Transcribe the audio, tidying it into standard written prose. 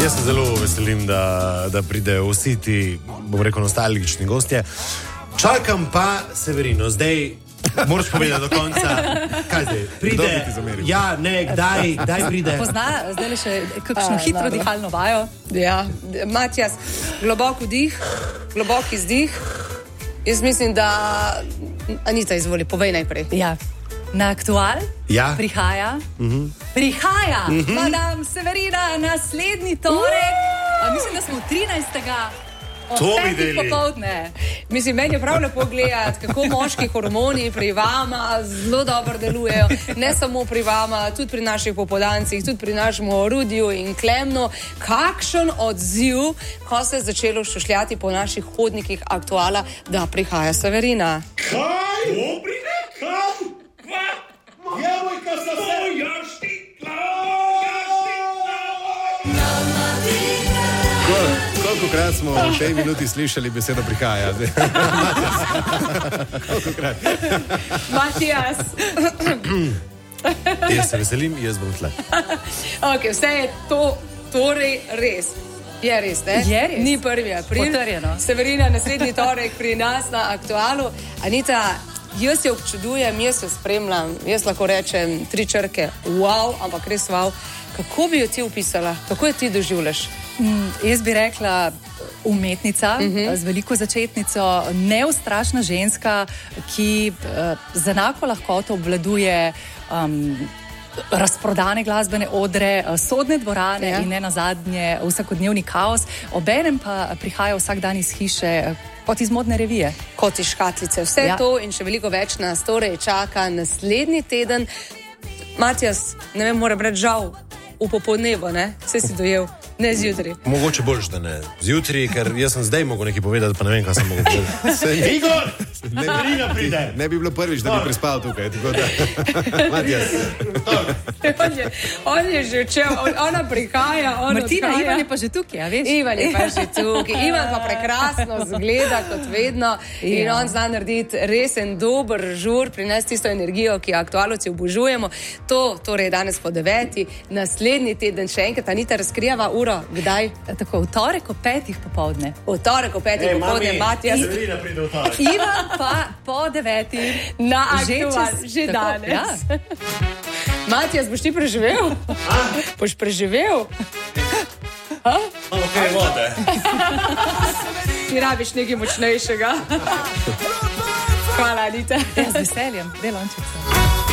Jaz se zelo veselim, da pridejo vsi ti, bom rekel, nostalgični gostje. Čakam pa Severino, zdaj moraš povedati do konca, kaj zdaj, pride, ja, ne, kdaj pride. Pozna zdaj le še kakšno hitro dihalno vajo. Ja, Matijas, globok vdih, globok izdih. Jaz mislim, da Anita izvoli, povej najprej. Ja. Na Aktual prihaja, madam Severina, naslednji torek, mislim, da smo 13. To bi deli. Popoldne. Mislim, meni je prav lepo gledati, kako moški hormoni pri vama zelo dobro delujejo. Ne samo pri vama, tudi pri naših popoldancih, tudi pri našem Rudiju in Klemnu. Kakšen odziv, ko se je začelo šušljati po naših hodnikih Aktuala, da prihaja Severina. Kaj? Pride? Kaj? Jevojka sa se... Kolikokrat smo v tej minuti slišali besedo prihaja? Kolikokrat? Matijas. Jaz se veselim, jaz bom tle. Ok, vse je to torej res. Je res, ne? Je res. Ni 1. april. Potrjeno. Severina, naslednji torek pri nas na Aktualu. Anita, jaz jo občudujem, jaz jo spremljam, jaz lahko rečem 3 črke. Wow, ampak res wow. Kako bi jo ti opisala? Kako jo ti doživljaš? Jaz bi rekla umetnica z veliko začetnico, neustrašna ženska, ki z enako lahkoto obvladuje razprodane glasbene odre, sodne dvorane in ne nazadnje vsakodnevni kaos. Obenem pa prihaja vsak dan iz hiše kot iz modne revije. Kot iz škatlice. Vse to in še veliko več nas torej čaka naslednji teden. Matijas, ne vem, moram reči žal, v popoldnevo, ne? Vse si dojel. Ne zjutraj. Mogoče boljš, da ne zjutraj, ker jaz sem zdaj mogel nekaj povedati, pa ne vem, kaj sem mogel povedati. Igor! Severina pride! Ne bi bilo prvič, da bi prispal tukaj, tako da... Matijas. On je že učel, ona prihaja, on Martina, odhaja. Ivan je pa že tukaj, a veš? Ivan je pa že tukaj. Ivan pa prekrasno zgleda kot vedno in on zna narediti resen dober žur, prinesti tisto energijo, ki jo Aktualovci obožujemo. To torej danes po 9. Naslednji teden še enkrat Anita razkrijava uro, kdaj? Tako, v torek o 5. popoldne. V torek o 5. popoldne, Matijas. Severina pride v torek. Ivan pa po 9. Na Aktual, že danes. Ja. Matijas, boš ti preživel? Boš preživel? Malo kaj vode. Ti rabiš nekaj močnejšega. Hvala, Anita. Ja, z veseljem, delončica.